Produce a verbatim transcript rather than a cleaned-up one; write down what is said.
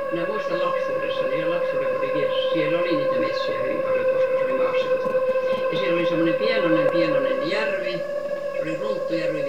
minä muistan lapsuudessani ja lapsuuden kodin vieressä, siellä oli niitä metsiä hyvin paljon, koska se oli maaseutua. Ja siellä oli semmoinen pienoinen pienoinen järvi, se oli Runttujärvi